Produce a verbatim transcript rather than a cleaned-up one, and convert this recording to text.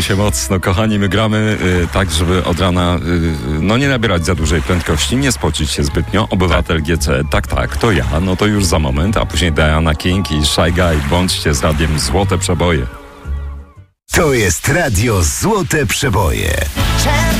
bawimy się mocno, kochani, my gramy y, tak, żeby od rana y, no nie nabierać za dużej prędkości, nie spocić się zbytnio. Obywatel G C, tak, tak, to ja, no to już za moment, a później Diana King i Shy Guy. Bądźcie z radiem Złote Przeboje. To jest Radio Złote Przeboje.